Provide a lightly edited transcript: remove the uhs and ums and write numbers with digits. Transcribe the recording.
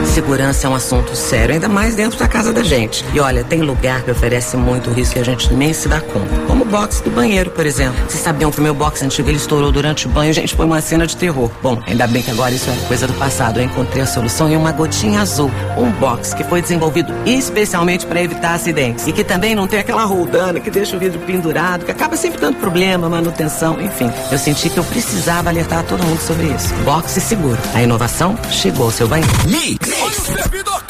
Segurança é um assunto sério, ainda mais dentro da casa da gente. E olha, tem lugar que oferece muito risco que a gente nem se dá conta. Como o box do banheiro, por exemplo. Vocês sabiam que o meu box antigo ele estourou durante o banho? Gente, foi uma cena de terror. Bom, ainda bem que agora isso é coisa do passado. Eu encontrei a solução em uma gotinha azul. Um box que foi desenvolvido especialmente para evitar acidentes. E que também não tem aquela roldana que deixa o vidro pendurado, que acaba sempre dando problema, manutenção, enfim. Eu senti que eu precisava alertar todo mundo sobre isso. Box seguro. A inovação chegou ao seu banheiro. Mix. Olha o servidor